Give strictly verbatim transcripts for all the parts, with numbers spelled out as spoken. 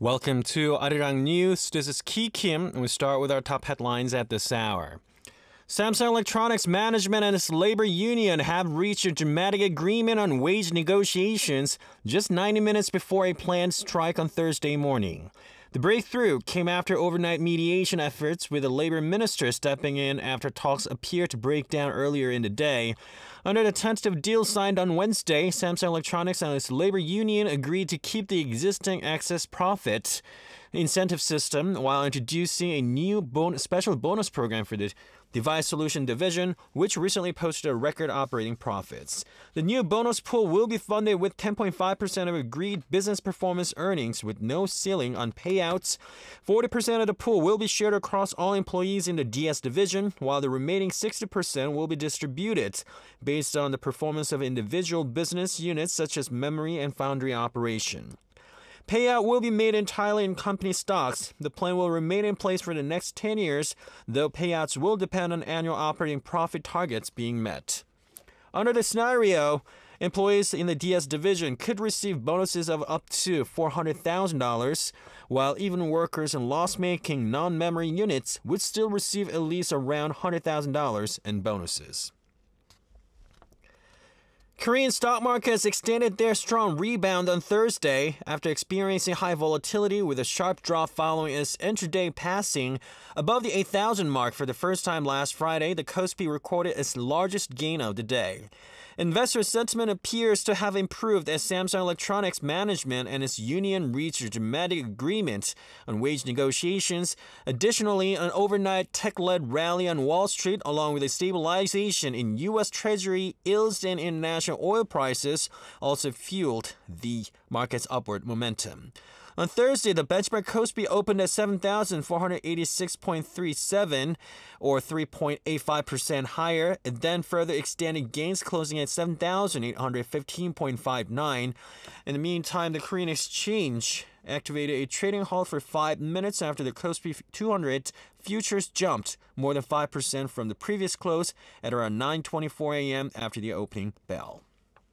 Welcome to Arirang News. This is Ki Kim, and we start with our top headlines at this hour. Samsung Electronics management and its labor union have reached a dramatic agreement on wage negotiations just ninety minutes before a planned strike on Thursday morning. The breakthrough came after overnight mediation efforts, with the labor minister stepping in after talks appeared to break down earlier in the day. Under the tentative deal signed on Wednesday, Samsung Electronics and its labor union agreed to keep the existing excess profit incentive system while introducing a new bon- special bonus program for the Device Solution Division, which recently posted a record operating profits. The new bonus pool will be funded with ten point five percent of agreed business performance earnings with no ceiling on payouts. forty percent of the pool will be shared across all employees in the D S division, while the remaining sixty percent will be distributed based on the performance of individual business units such as memory and foundry operation. Payout will be made entirely in company stocks. The plan will remain in place for the next ten years, though payouts will depend on annual operating profit targets being met. Under the scenario, employees in the D S division could receive bonuses of up to four hundred thousand dollars, while even workers in loss-making non-memory units would still receive at least around one hundred thousand dollars in bonuses. Korean stock markets extended their strong rebound on Thursday after experiencing high volatility, with a sharp drop following its intraday passing above the eight thousand mark for the first time last Friday. The Kospi recorded its largest gain of the day. Investor sentiment appears to have improved as Samsung Electronics management and its union reached a dramatic agreement on wage negotiations. Additionally, an overnight tech-led rally on Wall Street, along with a stabilization in U S Treasury yields and international oil prices, also fueled the market's upward momentum. On Thursday, the benchmark Kospi opened at seven thousand four hundred eighty-six point three seven, or three point eight five percent higher, and then further extended gains, closing at seven thousand eight hundred fifteen point five nine. In the meantime, the Korean exchange activated a trading halt for five minutes after the Kospi two hundred futures jumped more than five percent from the previous close at around nine twenty-four a.m. after the opening bell.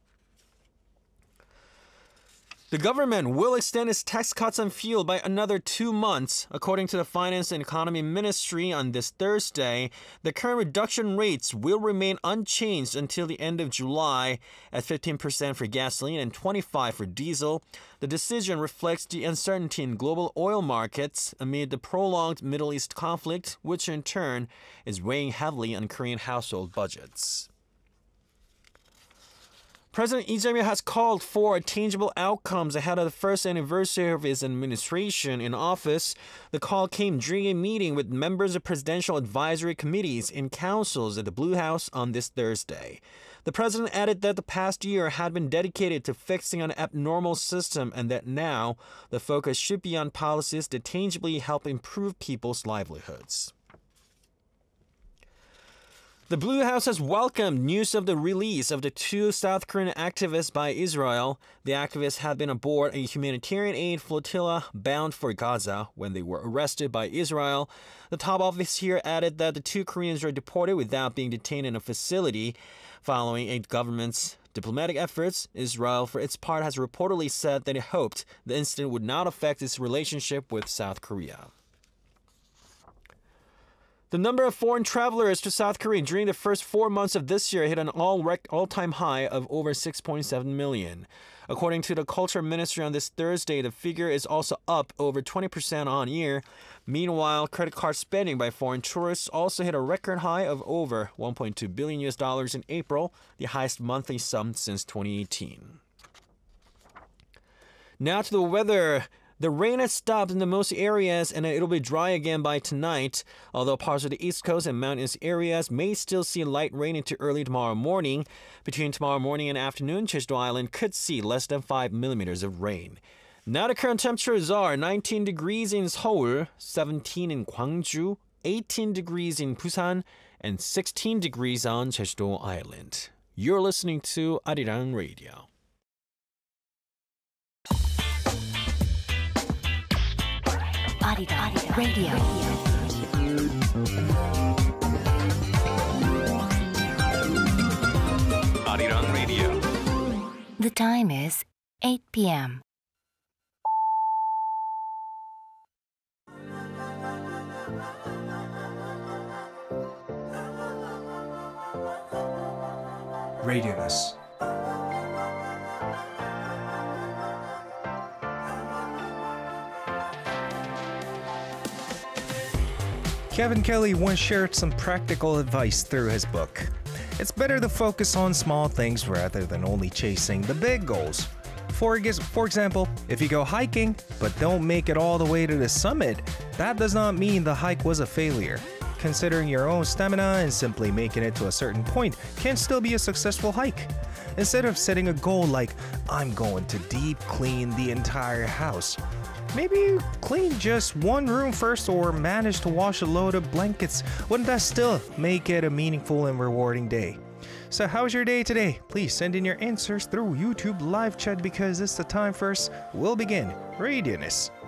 The government will extend its tax cuts on fuel by another two months. According to the Finance and Economy Ministry on this Thursday, the current reduction rates will remain unchanged until the end of July at fifteen percent for gasoline and twenty-five percent for diesel. The decision reflects the uncertainty in global oil markets amid the prolonged Middle East conflict, which in turn is weighing heavily on Korean household budgets. President Lee Jae-myung has called for tangible outcomes ahead of the first anniversary of his administration in office. The call came during a meeting with members of presidential advisory committees and councils at the Blue House on this Thursday. The president added that the past year had been dedicated to fixing an abnormal system and that now the focus should be on policies that tangibly help improve people's livelihoods. The Blue House has welcomed news of the release of the two South Korean activists by Israel. The activists had been aboard a humanitarian aid flotilla bound for Gaza when they were arrested by Israel. The top office here added that the two Koreans were deported without being detained in a facility. Following a government's diplomatic efforts, Israel, for its part, has reportedly said that it hoped the incident would not affect its relationship with South Korea. The number of foreign travelers to South Korea during the first four months of this year hit an all rec- all-time high of over six point seven million. According to the Culture Ministry on this Thursday, the figure is also up over twenty percent on year. Meanwhile, credit card spending by foreign tourists also hit a record high of over one point two billion U S dollars in April, the highest monthly sum since twenty eighteen. Now to the weather. The rain has stopped in the most areas and it'll be dry again by tonight, although parts of the East Coast and mountainous areas may still see light rain into early tomorrow morning. Between tomorrow morning and afternoon, Jeju-do Island could see less than five millimeters of rain. Now the current temperatures are nineteen degrees in Seoul, seventeen in Gwangju, eighteen degrees in Busan, and sixteen degrees on Jeju-do Island. You're listening to Arirang Radio. Arirang Radio. Arirang Radio. The time is eight p.m. Radioness. Kevin Kelly once shared some practical advice through his book. It's better to focus on small things rather than only chasing the big goals. For, for example, if you go hiking but don't make it all the way to the summit, that does not mean the hike was a failure. Considering your own stamina and simply making it to a certain point can still be a successful hike. Instead of setting a goal like, I'm going to deep clean the entire house, maybe you clean just one room first or manage to wash a load of blankets. Wouldn't that still make it a meaningful and rewarding day? So how's your day today? Please send in your answers through YouTube live chat because it's the time first. We'll begin Radioness.